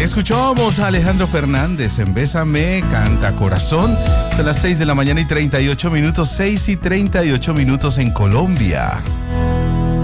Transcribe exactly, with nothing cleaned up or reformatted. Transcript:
Escuchábamos a Alejandro Fernández en Bésame, Canta Corazón. Son las seis de la mañana y treinta y ocho minutos, seis y treinta y ocho minutos en Colombia.